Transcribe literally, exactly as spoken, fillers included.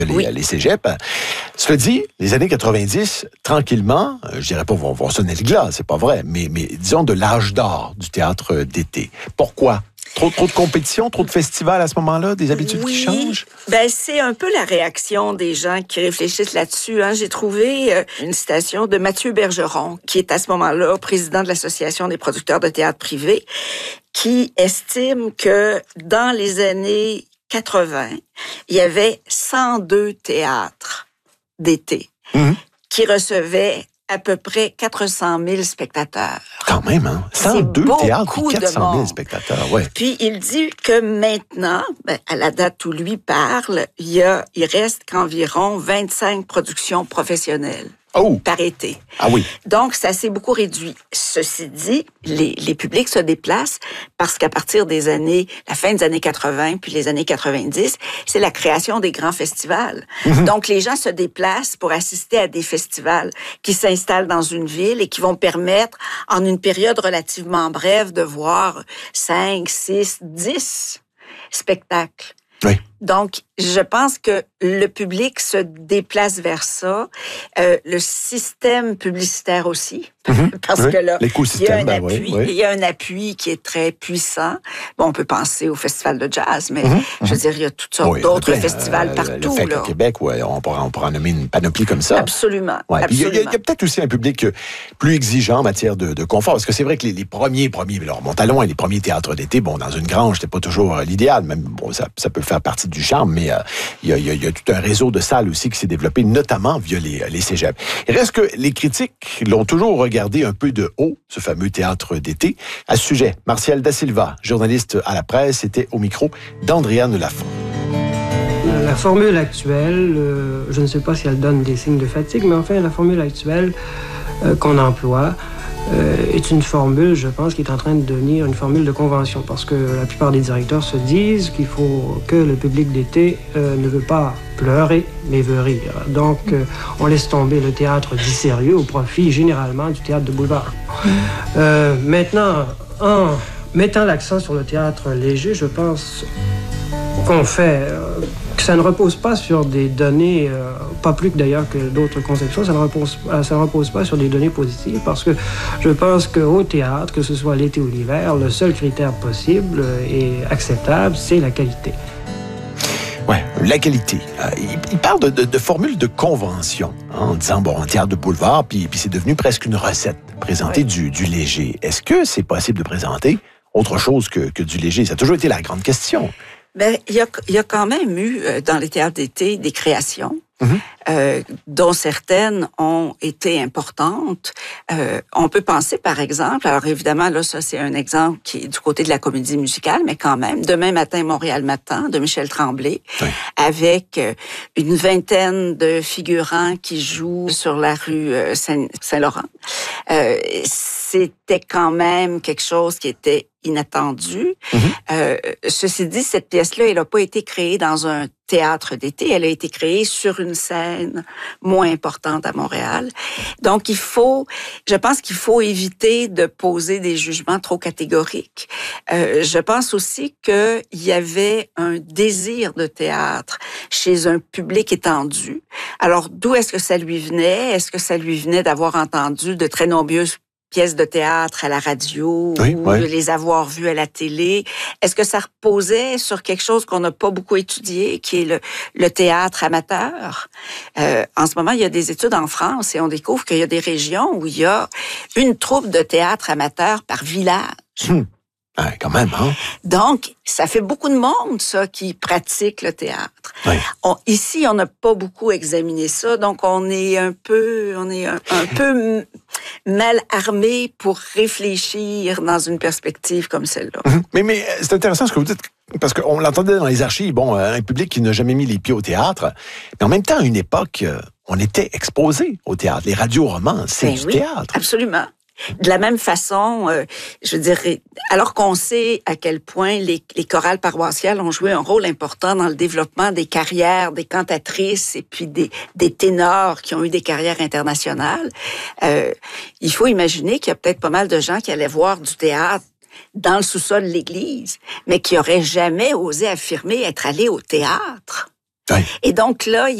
les, oui. les cégeps. Cela dit, les années quatre-vingt-dix, tranquillement, je dirais pas vont, vont sonner le glas, c'est pas vrai, mais, mais disons de l'âge d'or du théâtre d'été. Pourquoi? Trop, trop de compétition, trop de festivals à ce moment-là, des habitudes oui, qui changent? Ben c'est un peu la réaction des gens qui réfléchissent là-dessus. Hein. J'ai trouvé euh, une citation de Mathieu Bergeron, qui est à ce moment-là président de l'Association des producteurs de théâtre privé, qui estime que dans les années quatre-vingt, il y avait cent deux théâtres d'été mmh. qui recevaient à peu près quatre cent mille spectateurs. Quand même, hein? cent deux théâtres et quatre cent mille spectateurs, ouais. Puis il dit que maintenant, ben, à la date où lui parle, il y a, il reste qu'environ vingt-cinq productions professionnelles. Oh. Par été. Ah oui. Donc, ça s'est beaucoup réduit. Ceci dit, les, les publics se déplacent parce qu'à partir des années, la fin des années quatre-vingt puis les années quatre-vingt-dix, c'est la création des grands festivals. Mm-hmm. Donc, les gens se déplacent pour assister à des festivals qui s'installent dans une ville et qui vont permettre, en une période relativement brève, de voir cinq, six, dix spectacles. Oui. Donc, je pense que le public se déplace vers ça. Euh, le système publicitaire aussi, mm-hmm. parce oui. que là, il y a un ben appui, oui, oui. il y a un appui qui est très puissant. Bon, on peut penser au festival de jazz, mais mm-hmm. je veux dire, il y a toutes sortes oui, d'autres plein, festivals euh, partout. Le fait là. Au Québec, ouais, on pourra, on pourra nommer une panoplie comme ça. Absolument. Ouais. absolument. Il y a, il y a peut-être aussi un public plus exigeant en matière de, de confort, parce que c'est vrai que les, les premiers, premiers, alors mon talon et les premiers théâtres d'été, bon, dans une grange, c'était pas toujours euh, l'idéal, même bon, ça, ça peut faire partie du charme, mais euh, il y a, il y a, il y a tout un réseau de salles aussi qui s'est développé, notamment via les, les cégeps. Il reste que les critiques l'ont toujours regardé un peu de haut, ce fameux théâtre d'été. À ce sujet, Martial Da Silva, journaliste à la presse, était au micro d'Andréane Lafont. La formule actuelle, euh, je ne sais pas si elle donne des signes de fatigue, mais enfin, la formule actuelle euh, qu'on emploie euh, est une formule, je pense, qui est en train de devenir une formule de convention, parce que la plupart des directeurs se disent qu'il faut que le public d'été euh, ne veut pas pleurer, mais veut rire. Donc, euh, on laisse tomber le théâtre dit sérieux au profit, généralement, du théâtre de boulevard. Euh, maintenant, en mettant l'accent sur le théâtre léger, je pense qu'on fait... Euh, que ça ne repose pas sur des données, euh, pas plus que d'ailleurs que d'autres conceptions, ça ne repose, ça ne repose pas sur des données positives, parce que je pense qu'au théâtre, que ce soit l'été ou l'hiver, le seul critère possible et acceptable, c'est la qualité. Oui, la qualité. Euh, il, il parle de, de, de formules de convention, hein, en disant, bon, un théâtre de boulevard, puis, puis c'est devenu presque une recette, présenter oui. du, du léger. Est-ce que c'est possible de présenter autre chose que, que du léger? Ça a toujours été la grande question. Ben, il y a, il y a quand même eu, euh, dans les théâtres d'été, des créations, mm-hmm. euh, dont certaines ont été importantes. Euh, on peut penser, par exemple, alors évidemment, là, ça, c'est un exemple qui est du côté de la comédie musicale, mais quand même, Demain matin, Montréal matin, de Michel Tremblay, oui. avec euh, une vingtaine de figurants qui jouent sur la rue euh, Saint- Saint-Laurent. Euh, c'était quand même quelque chose qui était inattendu. Mm-hmm. Euh, ceci dit, cette pièce-là, elle n'a pas été créée dans un théâtre d'été, elle a été créée sur une scène moins importante à Montréal. Donc, il faut, je pense qu'il faut éviter de poser des jugements trop catégoriques. Euh, je pense aussi qu'il y avait un désir de théâtre chez un public étendu. Alors, d'où est-ce que ça lui venait? Est-ce que ça lui venait d'avoir entendu de très nombreuses pièces de théâtre à la radio, oui, ou oui. de les avoir vues à la télé? Est-ce que ça reposait sur quelque chose qu'on n'a pas beaucoup étudié, qui est le, le théâtre amateur? Euh, en ce moment, il y a des études en France et on découvre qu'il y a des régions où il y a une troupe de théâtre amateur par village. Hum. Ouais, quand même, hein? Donc, ça fait beaucoup de monde, ça, qui pratique le théâtre. Oui. On, ici, on n'a pas beaucoup examiné ça, donc on est un peu, on est un, un peu mal armé pour réfléchir dans une perspective comme celle-là. Mm-hmm. Mais, mais c'est intéressant ce que vous dites, parce qu'on l'entendait dans les archives, bon, un public qui n'a jamais mis les pieds au théâtre, mais en même temps, à une époque, on était exposé au théâtre. Les radioromans, c'est ben du oui, théâtre. Absolument. De la même façon, euh, je dirais, alors qu'on sait à quel point les, les chorales paroissiales ont joué un rôle important dans le développement des carrières des cantatrices et puis des, des ténors qui ont eu des carrières internationales, euh, il faut imaginer qu'il y a peut-être pas mal de gens qui allaient voir du théâtre dans le sous-sol de l'église, mais qui n'auraient jamais osé affirmer être allés au théâtre. Oui. Et donc là,